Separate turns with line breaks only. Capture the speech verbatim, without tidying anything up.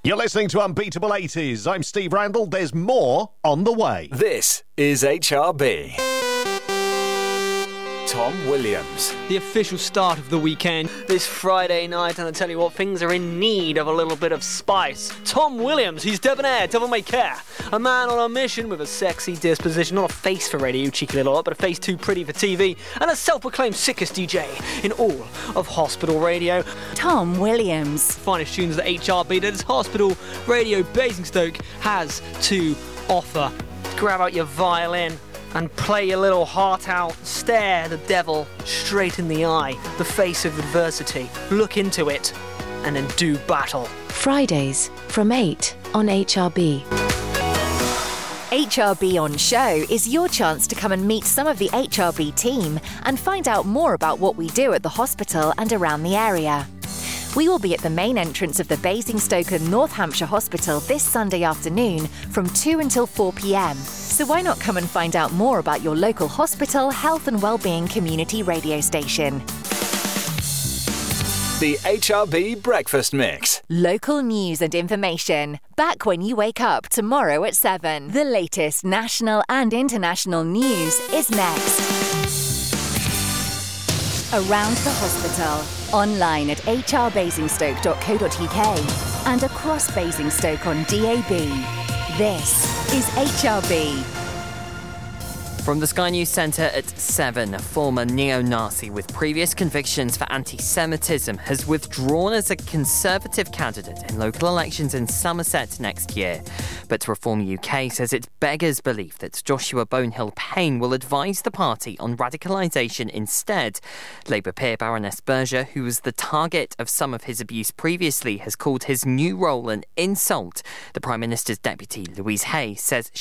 You're listening to Unbeatable eighties. I'm Steve Randall. There's more on the way.
This is H R B. Tom Williams.
The official start of the weekend. This Friday night, and I tell you what, things are in need of a little bit of spice. Tom Williams, he's debonair, devil may care. A man on a mission with a sexy disposition, not a face for radio, you cheeky little lot, but a face too pretty for T V, and a self-proclaimed sickest D J in all of hospital radio.
Tom Williams.
Finest tunes that H R B, that is hospital radio Basingstoke has to offer. Grab out your violin and play your little heart out. Stare the devil straight in the eye, the face of adversity. Look into it, and then do battle.
Fridays from eight on H R B.
H R B On Show is your chance to come and meet some of the H R B team and find out more about what we do at the hospital and around the area. We will be at the main entrance of the Basingstoke and North Hampshire Hospital this Sunday afternoon from two until four p.m. So why not come and find out more about your local hospital, health and wellbeing community radio station.
The H R B Breakfast Mix.
Local news and information. Back when you wake up tomorrow at seven. The latest national and international news is next. Around the hospital, online at h r basingstoke dot co dot u k and across Basingstoke on D A B. This is H R B.
From the Sky News Centre at seven, a former neo-Nazi with previous convictions for anti-Semitism has withdrawn as a Conservative candidate in local elections in Somerset next year. But Reform U K says it beggars belief that Joshua Bonehill-Payne will advise the party on radicalisation instead. Labour peer Baroness Berger, who was the target of some of his abuse previously, has called his new role an insult. The Prime Minister's deputy, Louise Hay, says